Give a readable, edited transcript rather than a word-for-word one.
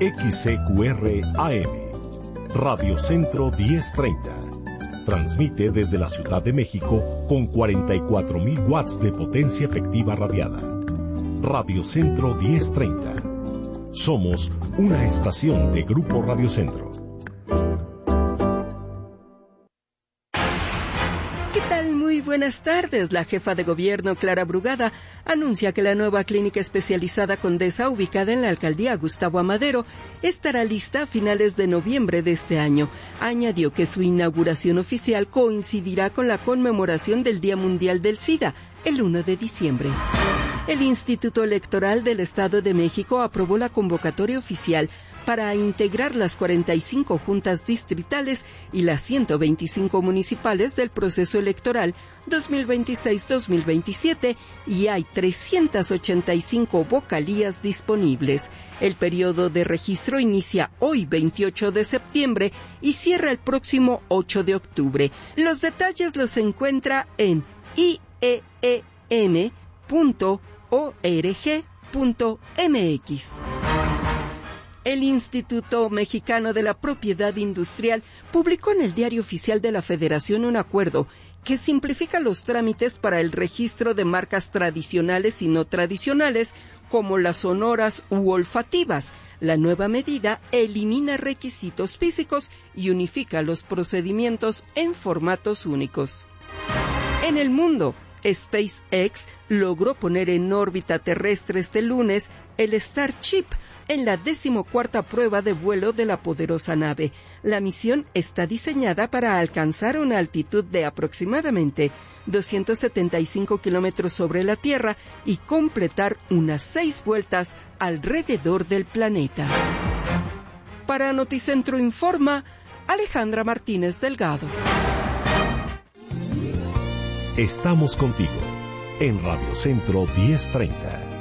XCQR AM, Radio Centro 1030. Transmite desde la Ciudad de México con 44,000 watts de potencia efectiva radiada. Radio Centro 1030. Somos una estación de Grupo Radio Centro. ¿Qué tal? Muy buenas tardes. La jefa de gobierno, Clara Brugada, anuncia que la nueva clínica especializada Condesa, ubicada en la alcaldía Gustavo Amadero, estará lista a finales de noviembre de este año. Añadió que su inauguración oficial coincidirá con la conmemoración del Día Mundial del SIDA, el 1 de diciembre. El Instituto Electoral del Estado de México aprobó la convocatoria oficial para integrar las 45 juntas distritales y las 125 municipales del proceso electoral 2026-2027 y hay 385 vocalías disponibles. El periodo de registro inicia hoy 28 de septiembre y cierra el próximo 8 de octubre. Los detalles los encuentra en ieem.org.mx. El Instituto Mexicano de la Propiedad Industrial publicó en el Diario Oficial de la Federación un acuerdo que simplifica los trámites para el registro de marcas tradicionales y no tradicionales, como las sonoras u olfativas. La nueva medida elimina requisitos físicos y unifica los procedimientos en formatos únicos. En el mundo, SpaceX logró poner en órbita terrestre este lunes el Starship, en la 14ª prueba de vuelo de la poderosa nave. La misión está diseñada para alcanzar una altitud de aproximadamente 275 kilómetros sobre la Tierra y completar unas 6 vueltas alrededor del planeta. Para Noticentro Informa, Alejandra Martínez Delgado. Estamos contigo en Radio Centro 1030.